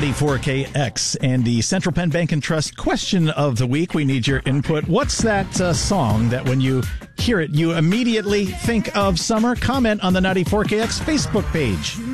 94KX and the Central Penn Bank and Trust question of the week. We need your input. What's that song that when you hear it, you immediately think of summer? Comment on the 94KX Facebook page.